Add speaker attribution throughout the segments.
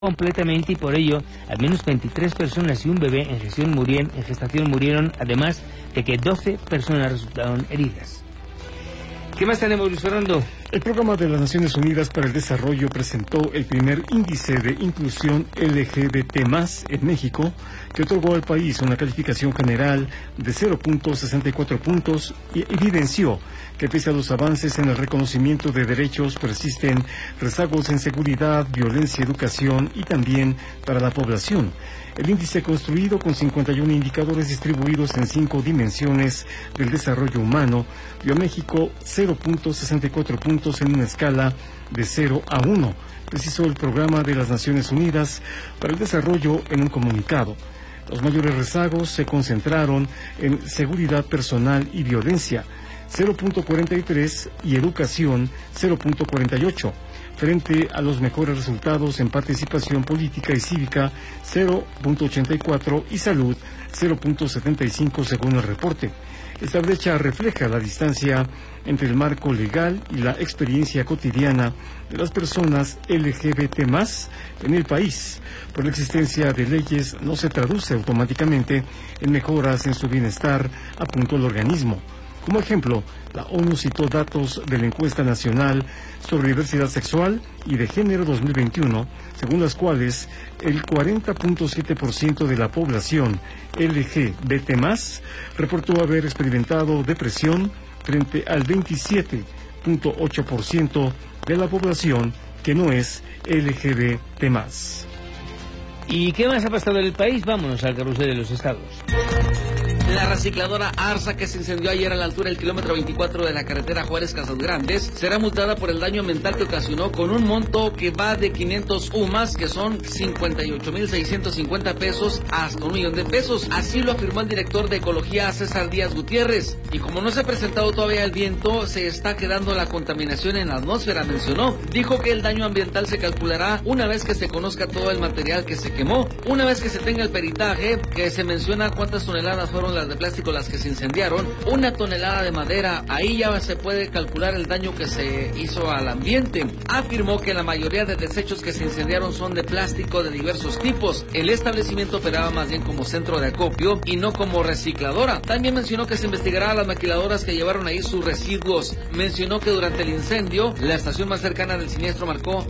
Speaker 1: completamente y por ello al menos 23 personas y un bebé en gestación murieron, además de que 12 personas resultaron heridas. ¿Qué más tenemos, Luis Fernando?
Speaker 2: El Programa de las Naciones Unidas para el Desarrollo presentó el primer índice de inclusión LGBT+ en México, que otorgó al país una calificación general de 0.64 puntos y evidenció que pese a los avances en el reconocimiento de derechos persisten rezagos en seguridad, violencia, educación y también para la población. El índice, construido con 51 indicadores distribuidos en 5 dimensiones del desarrollo humano, dio a México 0.64 puntos en una escala de 0 a 1, precisó el Programa de las Naciones Unidas para el Desarrollo en un comunicado. Los mayores rezagos se concentraron en seguridad personal y violencia, 0.43, y educación, 0.48. frente a los mejores resultados en participación política y cívica, 0.84, y salud, 0.75 según el reporte. Esta brecha refleja la distancia entre el marco legal y la experiencia cotidiana de las personas LGBT+ en el país. Por la existencia de leyes no se traduce automáticamente en mejoras en su bienestar, apuntó el organismo. Como ejemplo, la ONU citó datos de la encuesta nacional sobre diversidad sexual y de género 2021, según las cuales el 40.7% de la población LGBT+ reportó haber experimentado depresión frente al 27.8% de la población que no es LGBT+.
Speaker 1: ¿Y qué más ha pasado en el país? Vámonos al carrusel de los estados.
Speaker 3: La recicladora Arsa, que se incendió ayer a la altura del kilómetro 24 de la carretera Juárez-Casas Grandes, será multada por el daño ambiental que ocasionó con un monto que va de 500 UMAS, que son 58,650 pesos, hasta 1 millón de pesos. Así lo afirmó el director de Ecología, César Díaz Gutiérrez. Y como no se ha presentado todavía el viento, se está quedando la contaminación en la atmósfera, mencionó. Dijo que el daño ambiental se calculará una vez que se conozca todo el material que se quemó, una vez que se tenga el peritaje, que se menciona cuántas toneladas fueron las de plástico las que se incendiaron, 1 tonelada de madera, ahí ya se puede calcular el daño que se hizo al ambiente. Afirmó que la mayoría de desechos que se incendiaron son de plástico de diversos tipos. El establecimiento operaba más bien como centro de acopio y no como recicladora. También mencionó que se investigará a las maquiladoras que llevaron ahí sus residuos. Mencionó que durante el incendio, la estación más cercana del siniestro marcó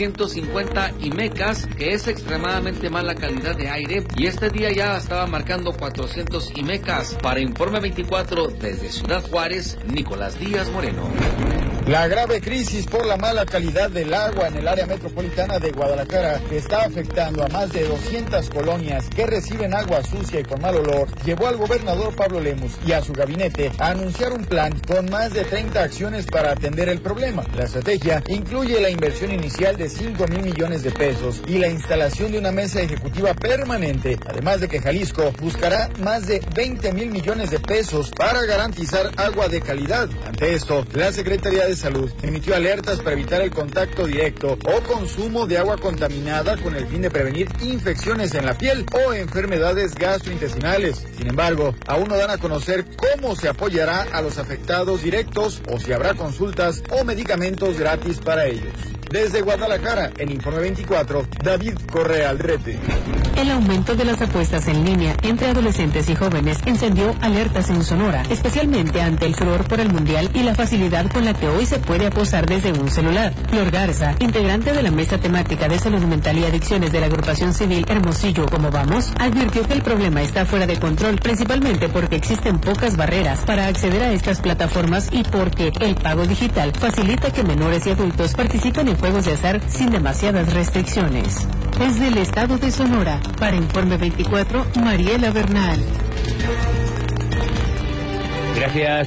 Speaker 3: 650 IMECAS, que es extremadamente mala calidad de aire, y este día ya estaba marcando 400 IMECAS. Para Informe 24, desde Ciudad Juárez, Nicolás Díaz Moreno.
Speaker 4: La grave crisis por la mala calidad del agua en el área metropolitana de Guadalajara, que está afectando a más de 200 colonias que reciben agua sucia y con mal olor, llevó al gobernador Pablo Lemus y a su gabinete a anunciar un plan con más de 30 acciones para atender el problema. La estrategia incluye la inversión inicial de 5,000 millones de pesos y la instalación de una mesa ejecutiva permanente, además de que Jalisco buscará más de 20,000 millones de pesos para garantizar agua de calidad. Ante esto, la Secretaría de Salud emitió alertas para evitar el contacto directo o consumo de agua contaminada con el fin de prevenir infecciones en la piel o enfermedades gastrointestinales. Sin embargo, aún no dan a conocer cómo se apoyará a los afectados directos o si habrá consultas o medicamentos gratis para ellos. Desde Guadalajara, en Informe 24, David Correa Aldrete.
Speaker 5: El aumento de las apuestas en línea entre adolescentes y jóvenes encendió alertas en Sonora, especialmente ante el furor por el Mundial y la facilidad con la que hoy se puede apostar desde un celular. Flor Garza, integrante de la Mesa Temática de Salud Mental y Adicciones de la Agrupación Civil Hermosillo Como Vamos, advirtió que el problema está fuera de control, principalmente porque existen pocas barreras para acceder a estas plataformas y porque el pago digital facilita que menores y adultos participen en juegos de azar sin demasiadas restricciones. Desde el estado de Sonora, para Informe 24, Mariela Bernal.
Speaker 1: Gracias.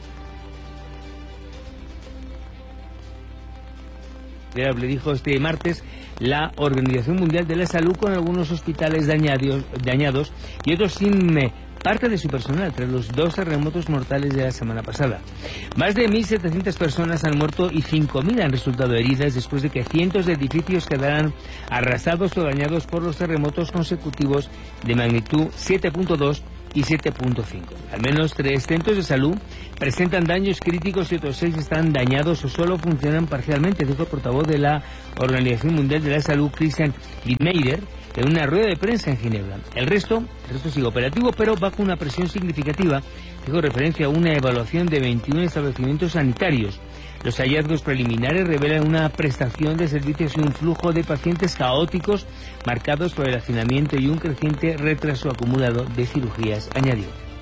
Speaker 1: Le dijo este martes la Organización Mundial de la Salud con algunos hospitales dañados y otros sin parte de su personal tras los 2 terremotos mortales de la semana pasada. Más de 1.700 personas han muerto y 5.000 han resultado heridas después de que cientos de edificios quedaran arrasados o dañados por los terremotos consecutivos de magnitud 7.2 y 7.5. Al menos 3 centros de salud presentan daños críticos y otros 6 están dañados o solo funcionan parcialmente, dijo el portavoz de la Organización Mundial de la Salud, Christian Lindmeier, en una rueda de prensa en Ginebra. El resto sigue operativo, pero bajo una presión significativa, dijo referencia a una evaluación de 21 establecimientos sanitarios. Los hallazgos preliminares revelan una prestación de servicios y un flujo de pacientes caóticos marcados por el hacinamiento y un creciente retraso acumulado de cirugías, añadió.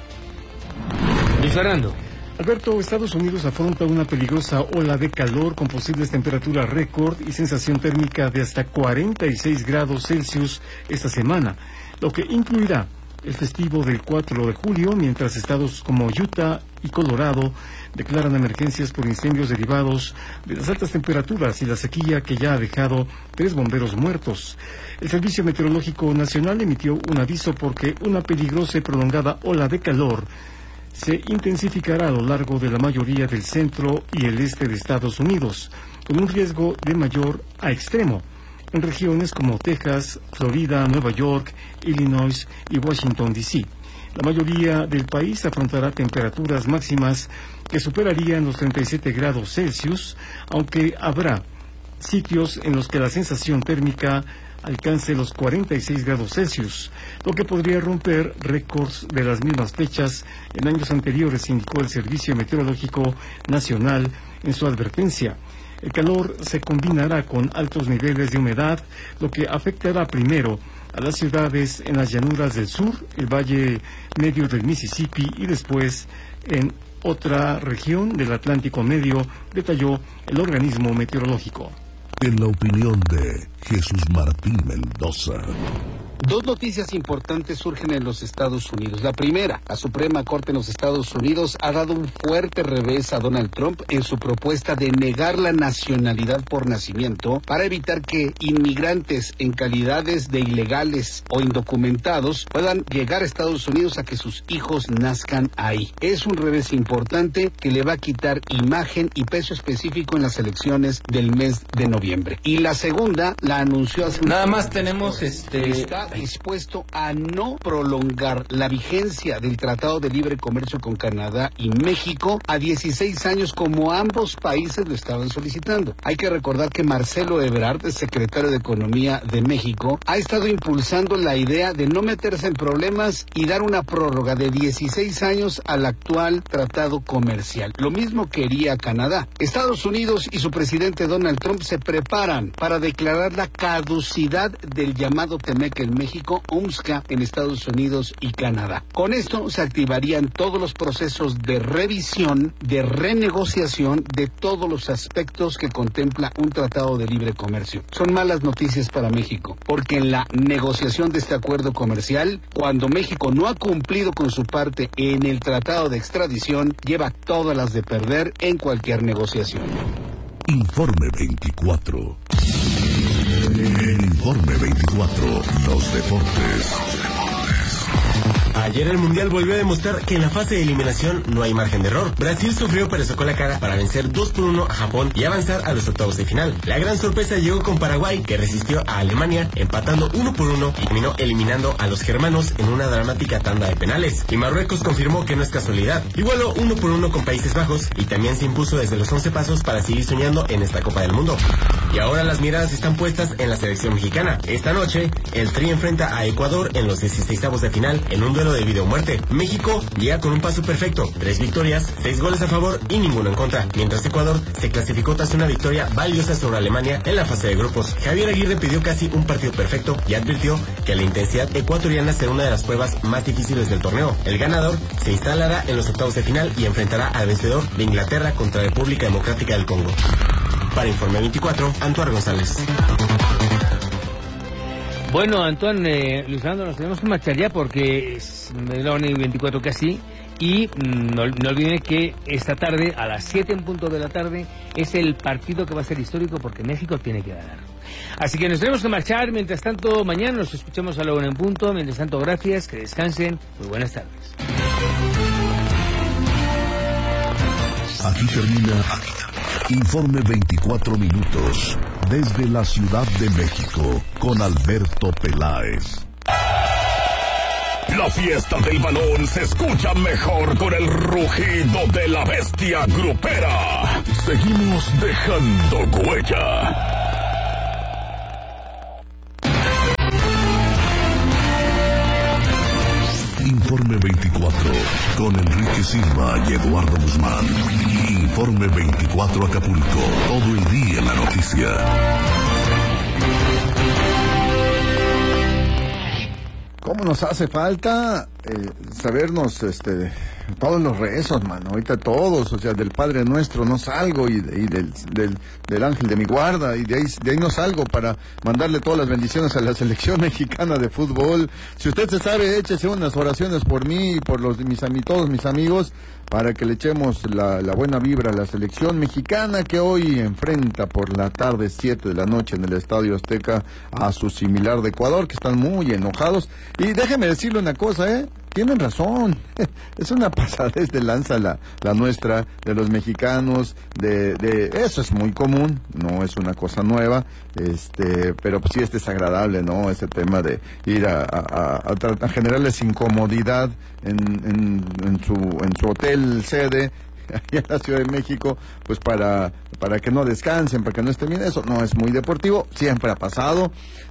Speaker 1: Luis Fernando.
Speaker 2: Alberto, Estados Unidos afronta una peligrosa ola de calor con posibles temperaturas récord y sensación térmica de hasta 46 grados Celsius esta semana, lo que incluirá el festivo del 4 de julio, mientras estados como Utah y Colorado declaran emergencias por incendios derivados de las altas temperaturas y la sequía que ya ha dejado 3 bomberos muertos. El Servicio Meteorológico Nacional emitió un aviso porque una peligrosa y prolongada ola de calor se intensificará a lo largo de la mayoría del centro y el este de Estados Unidos, con un riesgo de mayor a extremo en regiones como Texas, Florida, Nueva York, Illinois y Washington, D.C. La mayoría del país afrontará temperaturas máximas que superarían los 37 grados Celsius, aunque habrá sitios en los que la sensación térmica alcance los 46 grados Celsius, lo que podría romper récords de las mismas fechas en años anteriores, indicó el Servicio Meteorológico Nacional en su advertencia. El calor se combinará con altos niveles de humedad, lo que afectará primero a las ciudades en las llanuras del sur, el valle medio del Mississippi y después en otra región del Atlántico Medio, detalló el organismo meteorológico.
Speaker 6: En la opinión de Jesús Martín Mendoza.
Speaker 7: 2 noticias importantes surgen en los Estados Unidos. La primera, la Suprema Corte en los Estados Unidos ha dado un fuerte revés a Donald Trump en su propuesta de negar la nacionalidad por nacimiento para evitar que inmigrantes en calidades de ilegales o indocumentados puedan llegar a Estados Unidos a que sus hijos nazcan ahí. Es un revés importante que le va a quitar imagen y peso específico en las elecciones del mes de noviembre. Y la segunda la anunció hace
Speaker 3: Nada más tenemos
Speaker 7: Está dispuesto a no prolongar la vigencia del Tratado de Libre Comercio con Canadá y México a 16 años como ambos países lo estaban solicitando. Hay que recordar que Marcelo Ebrard, el secretario de Economía de México, ha estado impulsando la idea de no meterse en problemas y dar una prórroga de 16 años al actual tratado comercial. Lo mismo quería Canadá. Estados Unidos y su presidente Donald Trump se preparan para declarar la caducidad del llamado TEMEC en México, UMSCA en Estados Unidos y Canadá. Con esto se activarían todos los procesos de revisión, de renegociación de todos los aspectos que contempla un tratado de libre comercio. Son malas noticias para México, porque en la negociación de este acuerdo comercial, cuando México no ha cumplido con su parte en el tratado de extradición, lleva todas las de perder en cualquier negociación.
Speaker 6: Informe 24. El Informe 24, los deportes.
Speaker 8: Ayer el Mundial volvió a demostrar que en la fase de eliminación no hay margen de error. Brasil sufrió pero sacó la cara para vencer 2-1 a Japón y avanzar a los octavos de final. La gran sorpresa llegó con Paraguay, que resistió a Alemania empatando 1-1 y terminó eliminando a los germanos en una dramática tanda de penales. Y Marruecos confirmó que no es casualidad. Igualó 1-1 con Países Bajos y también se impuso desde los 11 pasos para seguir soñando en esta Copa del Mundo. Y ahora las miradas están puestas en la selección mexicana. Esta noche, el Tri enfrenta a Ecuador en los 16avos de final en un duelo de vida o muerte. México llega con un paso perfecto, 3 victorias, 6 goles a favor y ninguno en contra, mientras Ecuador se clasificó tras una victoria valiosa sobre Alemania en la fase de grupos. Javier Aguirre pidió casi un partido perfecto y advirtió que la intensidad ecuatoriana será una de las pruebas más difíciles del torneo. El ganador se instalará en los octavos de final y enfrentará al vencedor de Inglaterra contra República Democrática del Congo. Para Informe 24, Antoine González.
Speaker 1: Bueno, Antoine, Luis Fernando, nos tenemos que marchar ya porque es la 1:24 casi. Y no olviden que esta tarde, a las 7 en punto de la tarde, es el partido que va a ser histórico porque México tiene que ganar. Así que nos tenemos que marchar. Mientras tanto, mañana nos escuchamos a la 1 en punto. Mientras tanto, gracias, que descansen. Muy buenas tardes.
Speaker 6: Aquí termina Informe 24 minutos desde la Ciudad de México con Alberto Peláez. La fiesta del balón se escucha mejor con el rugido de la bestia grupera. Seguimos dejando huella. Informe 24, con Enrique Silva y Eduardo Guzmán. Informe 24 Acapulco, todo el día en la noticia.
Speaker 9: ¿Cómo nos hace falta sabernos todos los rezos, mano? Ahorita todos, o sea, del Padre Nuestro no salgo y del Ángel de mi guarda, y de ahí no salgo para mandarle todas las bendiciones a la selección mexicana de fútbol. Si usted se sabe, échese unas oraciones por mí y por todos mis amigos, para que le echemos la buena vibra a la selección mexicana, que hoy enfrenta por la tarde 7 de la noche en el Estadio Azteca a su similar de Ecuador, que están muy enojados. Y déjeme decirle una cosa, tienen razón, es una pasadez de lanza la nuestra, de los mexicanos, de eso es muy común, no es una cosa nueva, pero pues sí es desagradable, ¿no? Ese tema de ir a generarles incomodidad en su hotel sede, aquí en la Ciudad de México, pues para que no descansen, para que no estén bien. Eso no es muy deportivo, siempre ha pasado,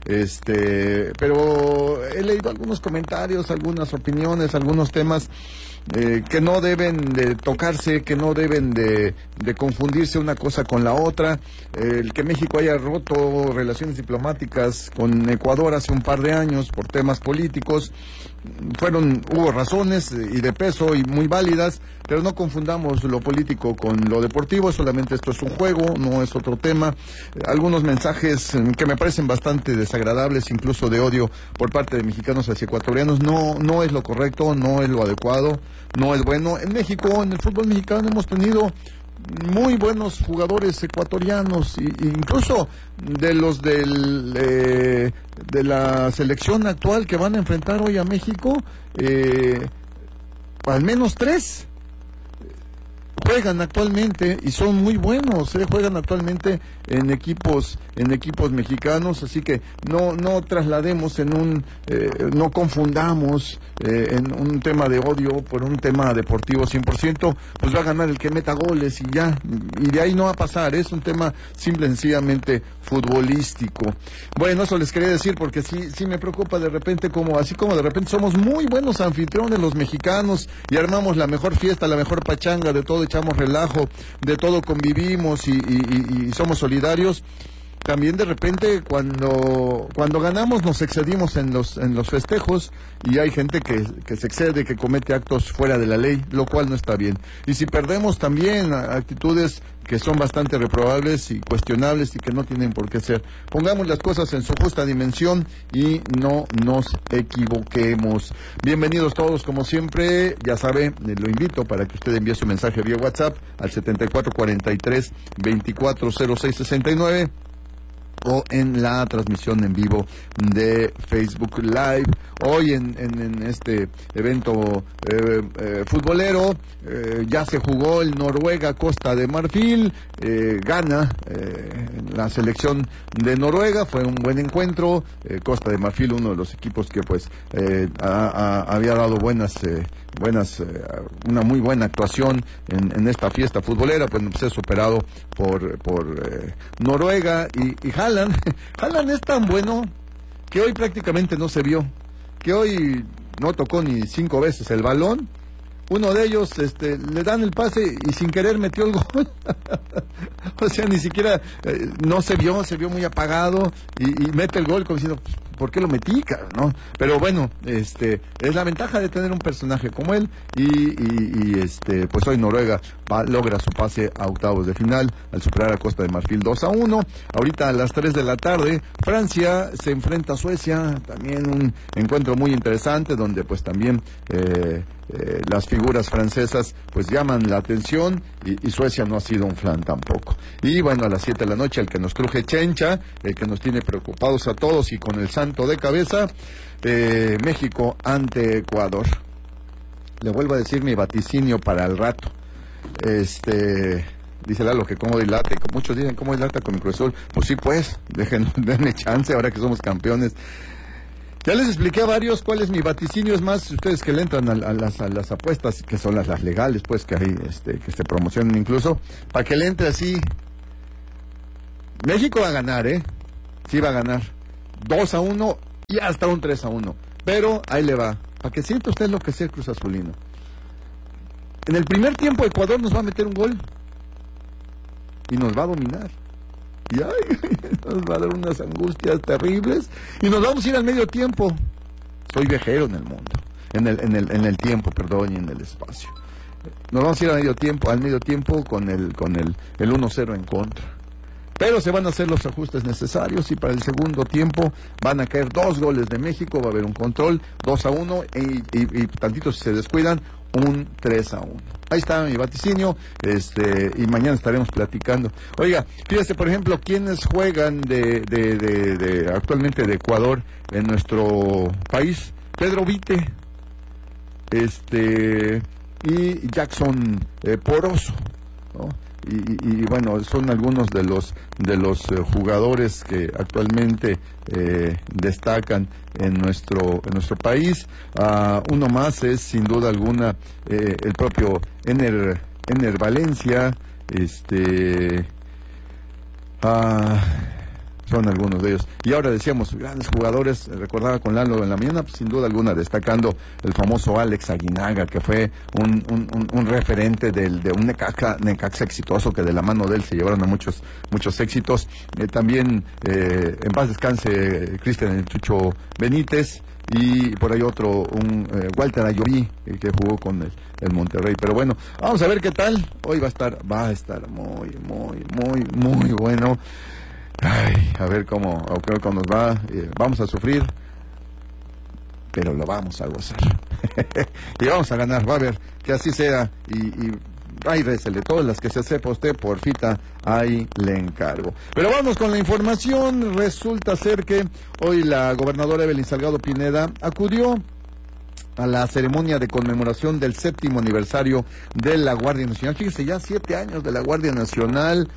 Speaker 9: pero he leído algunos comentarios, algunas opiniones, algunos temas que no deben de tocarse, que no deben de confundirse una cosa con la otra. El que México haya roto relaciones diplomáticas con Ecuador hace un par de años por temas políticos, hubo razones y de peso y muy válidas, pero no confundamos lo político con lo deportivo. Solamente esto es un juego, no es otro tema. Algunos mensajes que me parecen bastante desagradables, incluso de odio por parte de mexicanos hacia ecuatorianos, no es lo correcto, no es lo adecuado, no es bueno. En México, en el fútbol mexicano, hemos tenido muy buenos jugadores ecuatorianos, incluso de los de la selección actual que van a enfrentar hoy a México, al menos 3 juegan actualmente y son muy buenos, juegan actualmente en equipos mexicanos, así que no traslademos no confundamos en un tema de odio por un tema deportivo 100%, pues va a ganar el que meta goles y ya, y de ahí no va a pasar, es un tema simple y sencillamente futbolístico. Bueno, eso les quería decir porque sí me preocupa de repente, así como de repente somos muy buenos anfitriones los mexicanos y armamos la mejor fiesta, la mejor pachanga, de todo echamos relajo, de todo convivimos y somos solidarios. También de repente cuando ganamos nos excedimos en los festejos, y hay gente que se excede, que comete actos fuera de la ley, lo cual no está bien. Y si perdemos, también actitudes que son bastante reprobables y cuestionables y que no tienen por qué ser. Pongamos las cosas en su justa dimensión y no nos equivoquemos. Bienvenidos todos, como siempre, ya sabe, lo invito para que usted envíe su mensaje vía WhatsApp al 7443-240669 o en la transmisión en vivo de Facebook Live. Hoy en este evento futbolero ya se jugó el Noruega-Costa de Marfil, gana la selección de Noruega, fue un buen encuentro. Costa de Marfil, uno de los equipos que pues había dado una muy buena actuación en esta fiesta futbolera, pues es superado por Noruega y Haaland es tan bueno que hoy prácticamente no se vio, que hoy no tocó ni 5 veces el balón. Uno de ellos le dan el pase y sin querer metió el gol. O sea, ni siquiera no se vio muy apagado y mete el gol como diciendo, ¿por qué lo metí, cara? ¿No? Pero bueno, es la ventaja de tener un personaje como él y pues hoy Noruega logra su pase a octavos de final al superar a Costa de Marfil 2-1. Ahorita a las 3 de la tarde Francia se enfrenta a Suecia, también un encuentro muy interesante donde pues también las figuras francesas pues llaman la atención y Suecia no ha sido un flan tampoco. Y bueno, a las 7 de la noche el que nos cruje Chencha, el que nos tiene preocupados a todos y con el santo de cabeza, México ante Ecuador. Le vuelvo a decir mi vaticinio para el rato. Dice Lalo que cómo dilata, y muchos dicen cómo dilata con mi Cruz Azul. Pues sí, pues, denme chance ahora que somos campeones. Ya les expliqué a varios cuál es mi vaticinio. Es más, ustedes que le entran a las apuestas, que son las legales, pues, que hay, que se promocionan incluso, para que le entre así. México va a ganar, sí va a ganar. 2-1 y hasta un 3-1. Pero ahí le va. Para que sienta usted lo que es el Cruz Azulino. En el primer tiempo Ecuador nos va a meter un gol. Y nos va a dominar. Y nos va a dar unas angustias terribles y nos vamos a ir al medio tiempo. Soy viajero en el mundo, en el tiempo, perdón, y en el espacio. Nos vamos a ir al medio tiempo con el 1-0 en contra. Pero se van a hacer los ajustes necesarios y para el segundo tiempo van a caer 2 goles de México, va a haber un control, 2-1 y tantito si se descuidan, un 3-1. Ahí está mi vaticinio, y mañana estaremos platicando. Oiga, fíjese, por ejemplo, quienes juegan actualmente de Ecuador en nuestro país. Pedro Vite, y Jackson Poroso, ¿no? Y bueno, son algunos de los jugadores que actualmente destacan en nuestro país. Uno más es sin duda alguna el propio Ener Valencia. Son algunos de ellos. Y ahora decíamos, grandes jugadores, recordaba con Lalo en la mañana, pues, sin duda alguna, destacando el famoso Alex Aguinaga, que fue un referente de un Necaxa exitoso, que de la mano de él se llevaron a muchos éxitos. También, en paz descanse, Cristian Chucho Benítez, y por ahí otro, Walter Ayoví, que jugó con el Monterrey. Pero bueno, vamos a ver qué tal. Hoy va a estar muy, muy, muy, muy bueno. A ver cómo nos va. Vamos a sufrir, pero lo vamos a gozar. Y vamos a ganar, va a ver, que así sea. Y récele, todas las que se sepa usted, porfita, ahí le encargo. Pero vamos con la información. Resulta ser que hoy la gobernadora Evelyn Salgado Pineda acudió a la ceremonia de conmemoración del 7º aniversario de la Guardia Nacional. Fíjese, ya 7 años de la Guardia Nacional.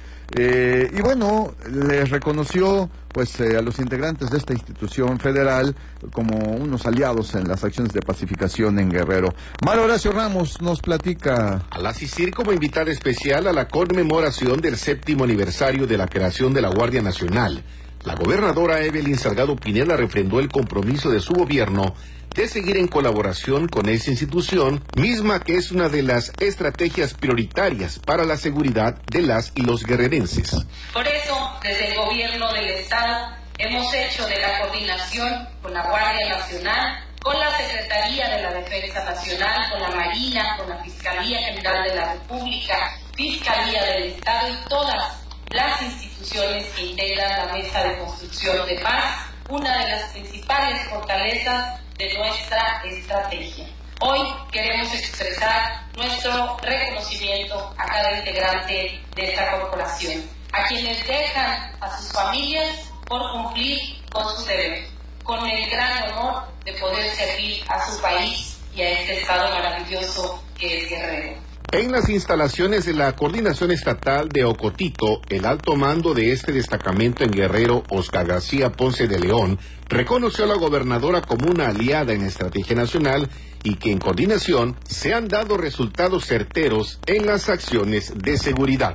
Speaker 9: Y bueno, les reconoció pues a los integrantes de esta institución federal como unos aliados en las acciones de pacificación en Guerrero. Mario Horacio Ramos nos platica.
Speaker 10: Al asistir como invitada especial a la conmemoración del 7º aniversario de la creación de la Guardia Nacional, la gobernadora Evelyn Salgado Pineda refrendó el compromiso de su gobierno de seguir en colaboración con esa institución, misma que es una de las estrategias prioritarias para la seguridad de las y los guerrerenses.
Speaker 11: Por eso, desde el gobierno del Estado, hemos hecho de la coordinación con la Guardia Nacional, con la Secretaría de la Defensa Nacional, con la Marina, con la Fiscalía General de la República, Fiscalía del Estado y todas las instituciones que integran la Mesa de Construcción de Paz, una de las principales fortalezas de nuestra estrategia. Hoy queremos expresar nuestro reconocimiento a cada integrante de esta corporación, a quienes dejan a sus familias por cumplir con su deber, con el gran honor de poder servir a su país y a este estado maravilloso que es Guerrero.
Speaker 10: En las instalaciones de la Coordinación Estatal de Ocotito, el alto mando de este destacamento en Guerrero, Oscar García Ponce de León, reconoció a la gobernadora como una aliada en la estrategia nacional y que en coordinación se han dado resultados certeros en las acciones de seguridad.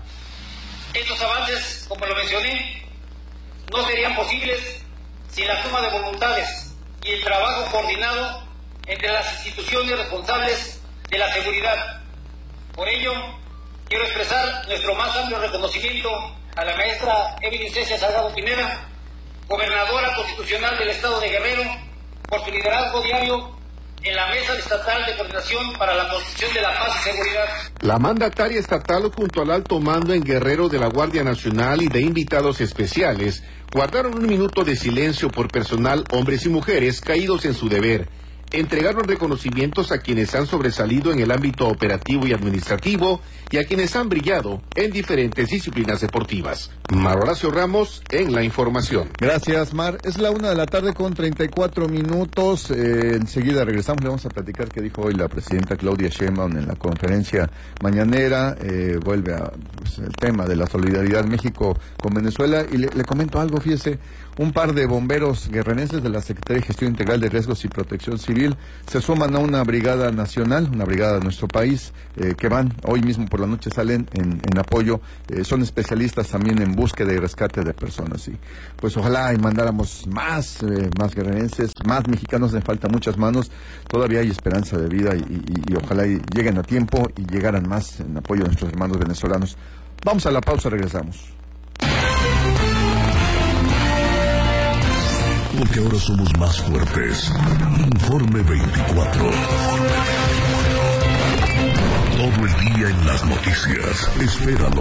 Speaker 12: Estos avances, como lo mencioné, no serían posibles sin la suma de voluntades y el trabajo coordinado entre las instituciones responsables de la seguridad. Por ello, quiero expresar nuestro más amplio reconocimiento a la maestra Evelyn César Salgado Pineda, gobernadora constitucional del Estado de Guerrero, por su liderazgo diario en la Mesa Estatal de Coordinación para la Construcción de la Paz y Seguridad.
Speaker 10: La mandataria estatal, junto al alto mando en Guerrero de la Guardia Nacional y de invitados especiales, guardaron un minuto de silencio por personal, hombres y mujeres caídos en su deber. entregaron reconocimientos a quienes han sobresalido en el ámbito operativo y administrativo y a quienes han brillado en diferentes disciplinas deportivas. Mar Horacio Ramos en la información.
Speaker 9: Gracias, Mar. Es la 1:34 p.m. Enseguida regresamos. Le vamos a platicar qué dijo hoy la presidenta Claudia Sheinbaum en la conferencia mañanera. Vuelve a el tema de la solidaridad México con Venezuela. Y le comento algo, fíjese. Un par de bomberos guerrerenses de la Secretaría de Gestión Integral de Riesgos y Protección Civil se suman a una brigada nacional, una brigada de nuestro país, que van, hoy mismo por la noche salen en apoyo, son especialistas también en búsqueda y rescate de personas. Y pues ojalá y mandáramos más guerrerenses, más mexicanos, les faltan muchas manos, todavía hay esperanza de vida y ojalá y lleguen a tiempo y llegaran más en apoyo de nuestros hermanos venezolanos. Vamos a la pausa, regresamos.
Speaker 6: Porque ahora somos más fuertes. Informe 24. Todo el día en las noticias. Espéralo.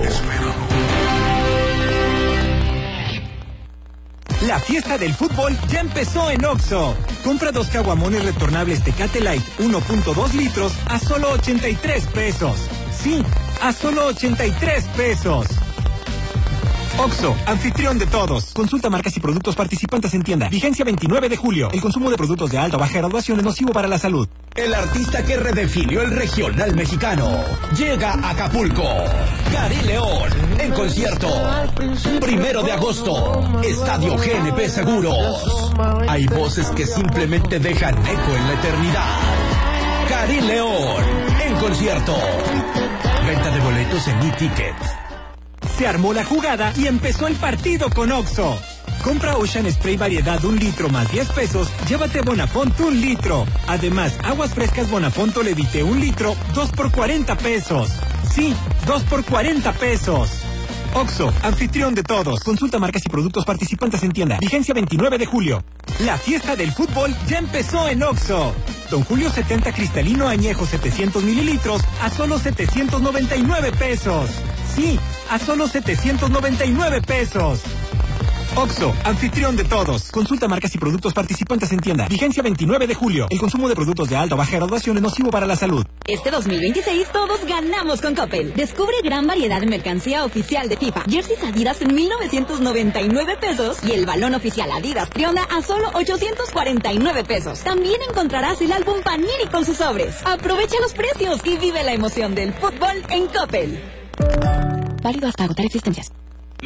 Speaker 13: La fiesta del fútbol ya empezó en Oxxo. Compra 2 caguamones retornables Tecate Light 1.2 litros a solo 83 pesos. Sí, a solo 83 pesos. Oxxo, anfitrión de todos. Consulta marcas y productos participantes en tienda. Vigencia 29 de julio. El consumo de productos de alta o baja graduación es nocivo para la salud.
Speaker 14: El artista que redefinió el regional mexicano llega a Acapulco. Karim León en concierto. 1 de agosto. Estadio GNP Seguros. Hay voces que simplemente dejan eco en la eternidad. Karim León en concierto. Venta de boletos en e-ticket.
Speaker 13: Se armó la jugada y empezó el partido con Oxxo. Compra Ocean Spray variedad 1 litro más 10 pesos, llévate Bonafont 1 litro. Además, aguas frescas Bonafont Levite 1 litro, 2 por 40 pesos. Sí, 2 por 40 pesos. Oxxo, anfitrión de todos. Consulta marcas y productos participantes en tienda. Vigencia 29 de julio. La fiesta del fútbol ya empezó en Oxxo. Don Julio 70 cristalino añejo 700 mililitros a solo 799 pesos. Sí, a solo 799 pesos. Oxxo, anfitrión de todos. Consulta marcas y productos participantes en tienda. Vigencia 29 de julio. El consumo de productos de alta o baja graduación es nocivo para la salud.
Speaker 15: Este 2026 todos ganamos con Coppel. Descubre gran variedad de mercancía oficial de FIFA. Jerseys Adidas en 1,999 pesos y el balón oficial Adidas Triona a solo 849 pesos. También encontrarás el álbum Panini con sus sobres. Aprovecha los precios y vive la emoción del fútbol en Coppel. Válido hasta agotar existencias.